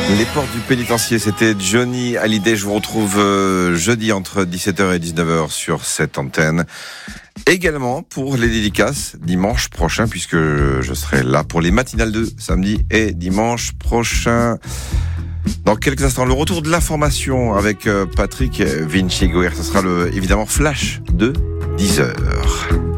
Les portes du pénitencier, c'était Johnny Hallyday. Je vous retrouve jeudi entre 17h et 19h sur cette antenne. Également pour les dédicaces dimanche prochain, puisque je serai là pour les matinales de samedi et dimanche prochain. Dans quelques instants, le retour de l'information avec Patrick Vinci-Goer. Ce sera évidemment flash de 10h.